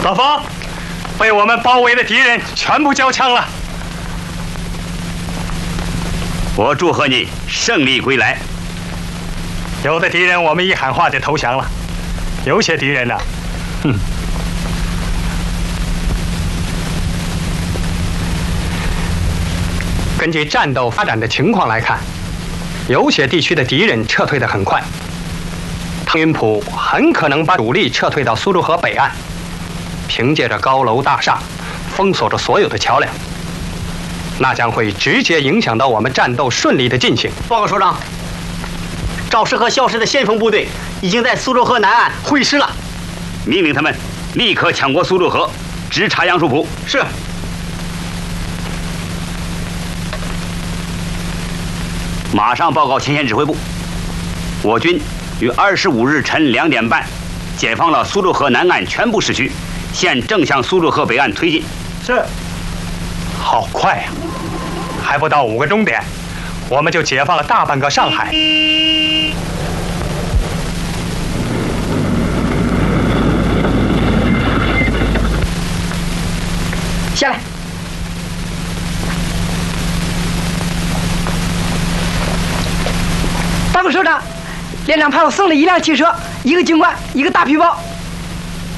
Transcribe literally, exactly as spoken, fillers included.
老冯，被我们包围的敌人全部交枪了。 我祝贺你胜利归来。 有的敌人我们一喊话就投降了，有些敌人呢、啊，哼。根据战斗发展的情况来看，有些地区的敌人撤退得很快。汤云浦很可能把主力撤退到苏州河北岸，凭借着高楼大厦，封锁着所有的桥梁，那将会直接影响到我们战斗顺利的进行。 报告首长，赵氏和萧氏的先锋部队已经在苏州河南岸会师了， 命令他们立刻抢过苏州河，直插杨树浦。 是。 马上报告前线指挥部，我军于二十五日晨两点半解放了苏州河南岸全部市区，现正向苏州河北岸推进。 是。 好快呀、啊！还不到五个钟点，我们就解放了大半个上海。 下来。报告首长，连长派我送了一辆汽车，一个警官，一个大皮包。